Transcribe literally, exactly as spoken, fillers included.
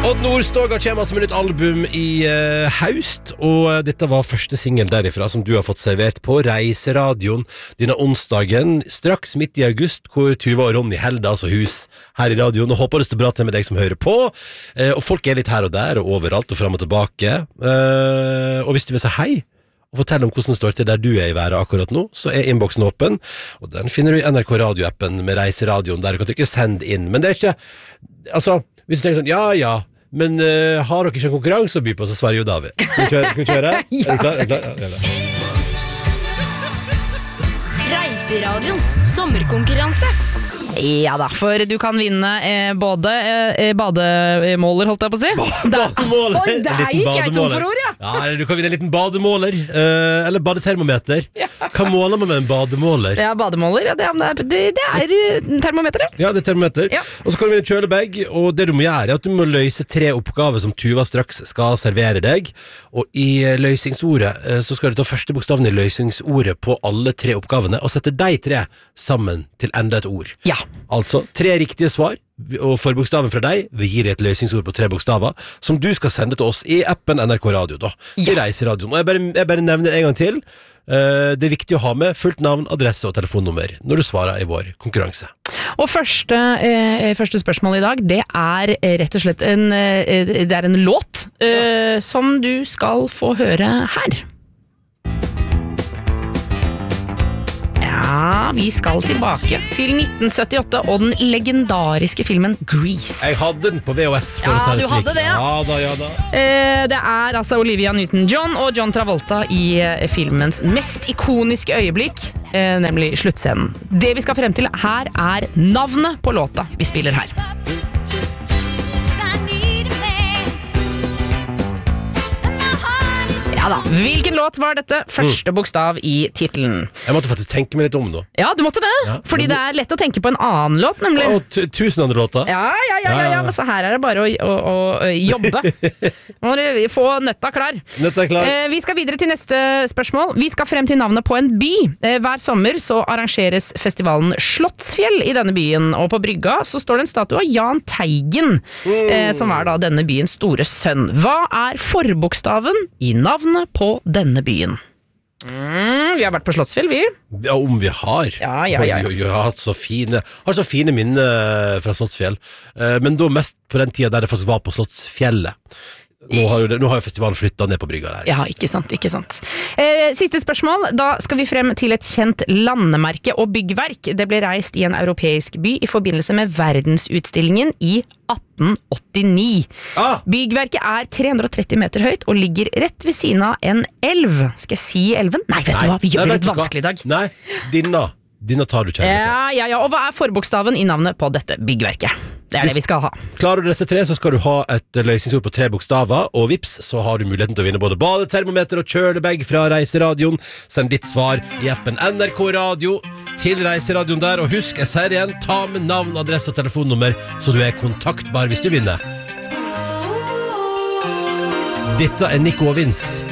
Odd Nordstoga kommer som et nytt album i uh, haust, og dette var første single derifra som du har fått servert på Reiseradioen denne onsdagen, straks midt i august, hvor Tuva og Ronny helder altså hus her i radioen, og håper det står bra til med deg som hører på, uh, og folk er litt her og der, og overalt og frem og tilbake, uh, og hvis du vil si hei, og fortelle om hvordan det står til der du er i været akkurat nå, så er innboksen åpen, og den finner du i N R K Radio-appen med Reiseradioen, der du kan trykke send inn, men det er ikke, altså, hvis du tenker sånn, ja, ja, men uh, har dere ikke en konkurranse å by på, så svarer jo David. Skal vi kjøre? Skal vi kjøre? Ja. Er du klar? Er du klar? Ja, ja. Reiseradions sommerkonkurranse. Ja da, for du kan vinne eh, både eh, bademåler, holdt jeg på å si. Bademåler! Oi, der gikk jeg tom for ord, ja. Ja, eller du kan vinne en liten bademåler, uh, eller badetermometer. Ja. Hva måler man med en bademåler? Ja, bademåler, ja, det, er, det, det er termometer, ja. Ja, det er termometer. Ja. Og så kan du vinne kjølebag, og det du må gjøre er at du må løse tre oppgaver som Tuva straks skal servere deg. Og i løsningsordet uh, så skal du ta første bokstaven i løsningsordet på alle tre oppgavene, og sette de tre sammen til enda et ord. Ja. Altså, tre riktige svar, og forbokstaven fra deg vil gi deg et løsningsord på tre bokstaver, som du skal sende til oss i appen N R K Radio, da, til Ja. Reiseradioen. Og jeg bare, jeg bare nevner en gang til, uh, det er viktig å ha med fullt navn, adresse og telefonnummer når du svarer i vår konkurranse. Og første, eh, første spørsmål i dag, det er eh, rett og slett en, eh, det er en låt eh, som du skal få høre her. Ja, vi skal tilbake til nitten syttiåtte og den legendariske filmen Grease. Jeg hadde den på V H S for Ja, å si det du slik. hadde det, ja. Ja da, ja da. Eh, det er altså Olivia Newton-John og John Travolta i eh, filmens mest ikoniske øyeblikk, eh, nemlig sluttscenen. Det vi skal frem til her er navnet på låta vi spiller her. Ja da, hvilken låt var dette? Første bokstav i titelen. Jeg måtte faktisk tenke meg litt om nå. Ja, du måtte det, Ja, fordi men det er lett å tenke på en annen låt, nemlig. Og t- tusen andre låter. Ja, ja, ja, ja, ja, men så her er det bare å, å, å jobbe. Nå må du få nøtta klar. Nøtta er klar. Eh, vi skal videre til neste spørsmål. Vi skal frem til navnet på en by. Eh, hver sommer så arrangeres festivalen Slottsfjell i denne byen, og på brygga så står det en statue av Jahn Teigen, eh, som er da denne byens store sønn. Hva er forbokstaven i navnet på denne byen? Mm, vi har vært på Slottsfjell, vi. Ja, om vi har. Ja, ja, ja. Oi, oi, oi, jeg har hatt så fine, har så fine minner fra Slottsfjell. Eh, men da mest på den tida der det faktisk var på Slottsfjellet. Nå har jo, det, nå har jo festivalen flyttet ned på brygga der. Ja, ikke sant, ikke sant. Eh, siste spørsmål. Da skal vi frem til et kjent landemerke og byggverk. Det ble reist i en europeisk by i forbindelse med verdensutstillingen i atten åttini. Ah! Byggverket er tre hundre og tretti meter høyt og ligger rett ved siden av en elv. Skal jeg si elven? Nei, vet Nei, du hva, vi gjør nei, det vet litt du hva? vanskelig i dag. Nei, denne, denne tar du, kjære lytter. Ja, ja, ja. Og hva er forbokstaven i navnet på dette byggverket? Det er det vi skal ha. Klarer du disse tre, så skal du ha et løsningsord på tre bokstaver, og vips, så har du muligheten til å vinne både badetermometer og kjølebag fra Reiseradioen. Send ditt svar i appen N R K Radio til Reiseradioen der, og husk, jeg sier igjen, ta med navn, adresse og telefonnummer, så du er kontaktbar hvis du vinner. Dette er Nico og Vince